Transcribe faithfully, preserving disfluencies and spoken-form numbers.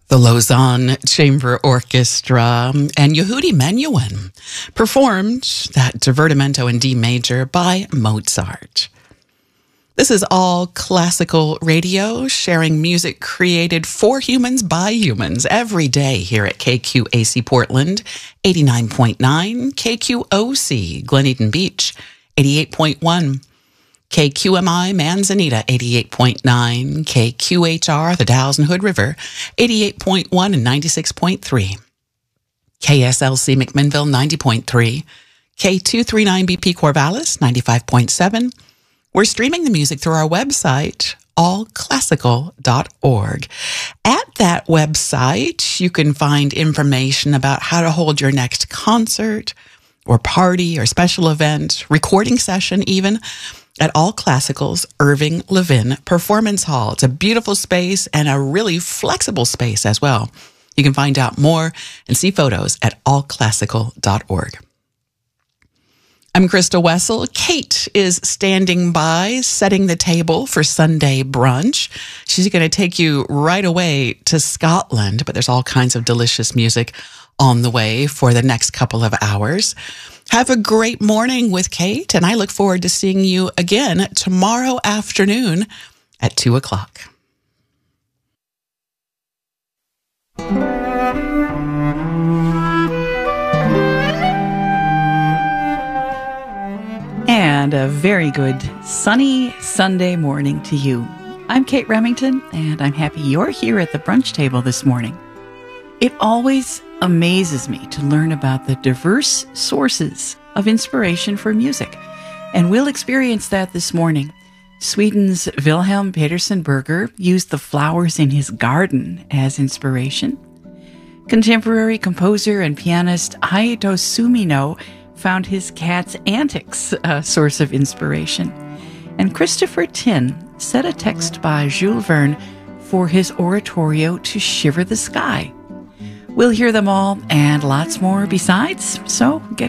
The Lausanne Chamber Orchestra and Yehudi Menuhin performed that Divertimento in D major by Mozart. This is all classical radio, sharing music created for humans by humans every day here at K Q A C Portland, eighty-nine point nine, K Q O C Glen Beach, eighty-eight point one, K Q M I Manzanita, eighty-eight point nine, K Q H R, the Dalles and Hood River, eighty-eight point one and ninety-six point three, K S L C McMinnville, ninety point three, K two thirty-nine B P Corvallis, ninety-five point seven. We're streaming the music through our website, all classical dot org. At that website, you can find information about how to hold your next concert or party or special event, recording session even, at All Classical's Irving Levin Performance Hall. It's a beautiful space and a really flexible space as well. You can find out more and see photos at all classical dot org. I'm Krista Wessel. Kate is standing by, setting the table for Sunday brunch. She's going to take you right away to Scotland, but there's all kinds of delicious music on the way for the next couple of hours. Have a great morning with Kate, and I look forward to seeing you again tomorrow afternoon at two o'clock. And a very good sunny Sunday morning to you. I'm Kate Remington, and I'm happy you're here at the brunch table this morning. It always amazes me to learn about the diverse sources of inspiration for music, and we'll experience that this morning. Sweden's Wilhelm Petersen Berger used the flowers in his garden as inspiration. Contemporary composer and pianist Hayato Sumino found his cat's antics a source of inspiration. And Christopher Tin set a text by Jules Verne for his oratorio To Shiver the Sky. We'll hear them all and lots more besides, so get